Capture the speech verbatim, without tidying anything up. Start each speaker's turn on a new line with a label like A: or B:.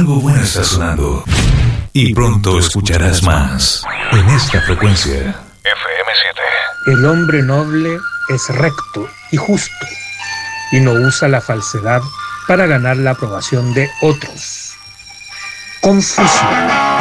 A: Algo bueno está sonando. Y pronto escucharás más en esta frecuencia. F M siete.
B: El hombre noble es recto y justo, y no usa la falsedad para ganar la aprobación de otros. Confucio.